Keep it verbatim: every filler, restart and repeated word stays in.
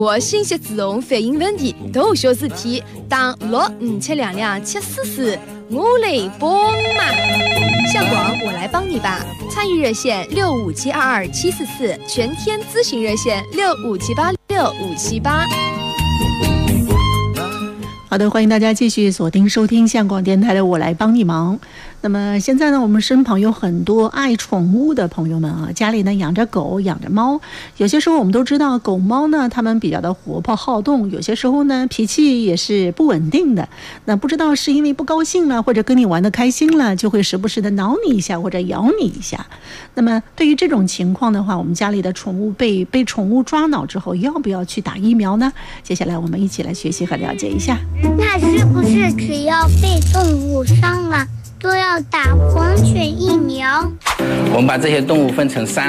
我信息自动反映问题，都小事体，打六五七两两七四四，我来帮嘛。向广我来帮你吧。参与热线六五七二二七四四，全天咨询热线六五七八六五七八。 好的，欢迎大家继续锁定收听向广电台的《我来帮你忙》。那么现在呢，我们身旁有很多爱宠物的朋友们啊，家里呢养着狗，养着猫。有些时候我们都知道，狗猫呢，它们比较的活泼好动，有些时候呢，脾气也是不稳定的。那不知道是因为不高兴了，或者跟你玩得开心了，就会时不时的挠你一下或者咬你一下。那么对于这种情况的话，我们家里的宠物被被宠物抓挠之后，要不要去打疫苗呢？接下来我们一起来学习和了解一下。 那是不是只要被动物伤了，都要打狂犬疫苗？ 我们把这些动物分成三